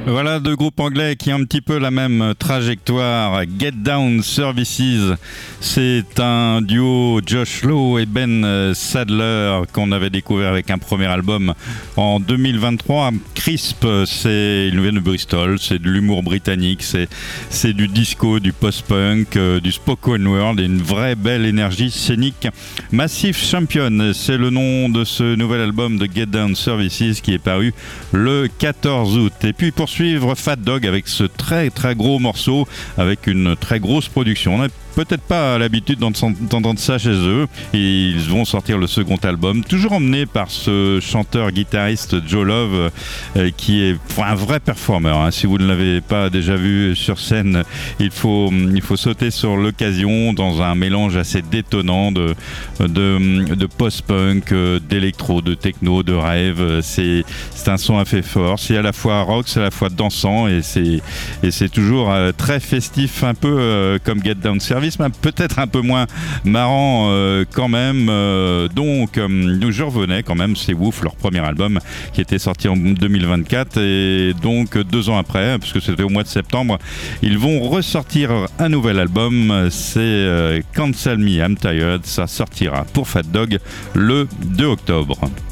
Voilà deux groupes anglais qui ont un petit peu la même trajectoire. Get Down Services, c'est un duo Josh Lowe et Ben Sadler qu'on avait découvert avec un premier album en 2023. Crisp, il vient de Bristol, c'est de l'humour britannique, c'est du disco, du post-punk, du spoken word et une vraie belle énergie scénique. Massive Champion, c'est le nom de ce nouvel album de Get Down Services qui est paru le 14 août. Et puis pour suivre Fat Dog avec ce très très gros morceau avec une très grosse production. On n'a peut-être pas l'habitude d'entendre ça chez eux. Ils vont sortir le second album, toujours emmené par ce chanteur-guitariste Joe Love qui est un vrai performeur. Si vous ne l'avez pas déjà vu sur scène, il faut sauter sur l'occasion dans un mélange assez détonnant de post-punk, d'électro, de techno, de rave. C'est un son assez fort. C'est à la fois rock, c'est à la fois dansant et c'est toujours très festif, un peu comme Get Down Service, mais peut-être un peu moins marrant quand même. Donc je revenais quand même, c'est Wouf, leur premier album qui était sorti en 2024 et donc 2 ans après, puisque c'était au mois de septembre, ils vont ressortir un nouvel album, c'est Cancel Me I'm Tired, ça sortira pour Fat Dog le 2 octobre.